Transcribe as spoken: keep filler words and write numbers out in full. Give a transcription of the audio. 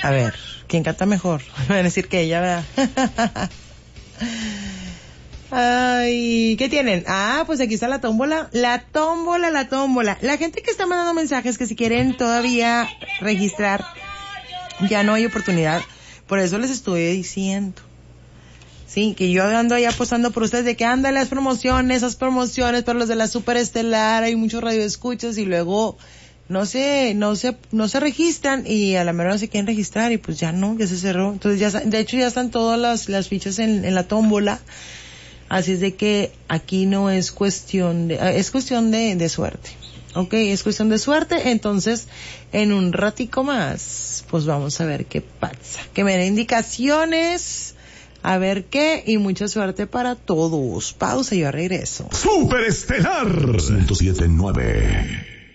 A ver, ¿quién canta mejor? Me van a decir que ella, ¿verdad? Ay, ¿qué tienen? Ah, pues aquí está la tómbola. La tómbola, la tómbola. La gente que está mandando mensajes que si quieren todavía registrar, ya no hay oportunidad. Por eso les estuve diciendo. Sí, que yo ando ahí apostando por ustedes de que andan las promociones, esas promociones para los de la Superestelar, hay muchos radioescuchas y luego no se, no se, no se registran y a la mera no se quieren registrar y pues ya no, ya se cerró. Entonces ya, de hecho ya están todas las, las fichas en, en la tómbola. Así es de que aquí no es cuestión de, es cuestión de, de suerte. Ok, es cuestión de suerte. Entonces, en un ratico más, pues vamos a ver qué pasa. Que me den indicaciones, a ver qué, y mucha suerte para todos. Pausa y yo regreso. Superestelar ciento siete punto nueve.